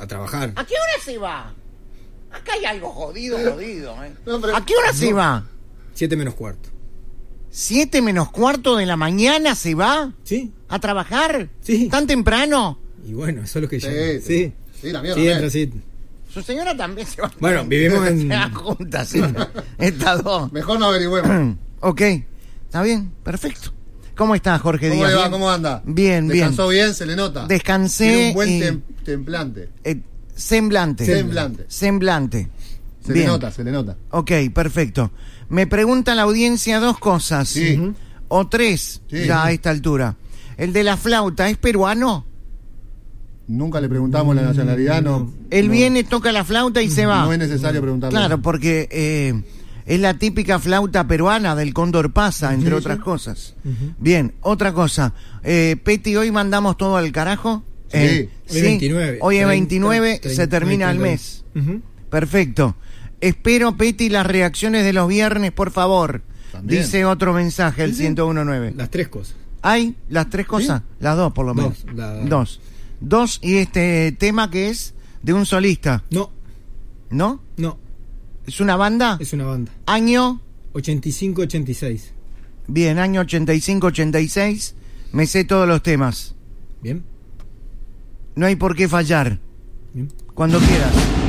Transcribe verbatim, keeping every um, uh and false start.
a trabajar. ¿A qué hora se va? Acá hay algo jodido, jodido, ¿eh? No, pero- ¿A qué hora se no. va? Siete menos cuarto. ¿Siete menos cuarto de la mañana se va? ¿Sí? ¿A trabajar? Sí. ¿Tan temprano? Y bueno, eso es lo que Sí, yo... sí. Sí. Sí, la mía Sí, también. entra, sí. Su señora también se va. Bueno, vivimos en- Se van juntas, sí. Estas dos. Mejor no averigüemos. Ok, está bien, perfecto. ¿Cómo está Jorge ¿Cómo Díaz? le va? ¿Bien? ¿Cómo anda? Bien, bien. ¿Descansó bien? Se le nota. Descansé Tiene un buen y- tem- templante. Eh, semblante. Semblante. Semblante. Se Bien. le nota, se le nota. Ok, perfecto. Me pregunta la audiencia dos cosas. Sí. Ujú. O tres, Sí. ya a esta altura. ¿El de la flauta es peruano? Nunca le preguntamos la nacionalidad, no. Él no- viene, toca la flauta y se va. No es necesario preguntarle. Claro, porque eh, es la típica flauta peruana del Cóndor Pasa, entre otras cosas. Bien, otra cosa. Eh, Peti, ¿hoy mandamos todo al carajo? Sí. Eh, Hoy es veintinueve. Hoy es treinta, veintinueve, treinta, se termina el treinta. mes. Ujú. Perfecto. Espero, Peti, las reacciones de los viernes, por favor. También. Dice otro mensaje, el Sí, sí. ciento uno nueve. Las tres cosas. ¿Hay las tres cosas? Las dos, por lo menos. Dos, la- Dos. Dos, y este tema que es de un solista, No, ¿no? no. ¿Es una banda? Es una banda. Año, ochenta y cinco ochenta y seis. bien, año ochenta y cinco ochenta y seis. Me sé todos los temas. ¿Bien? No hay por qué fallar. Bien. Cuando quieras.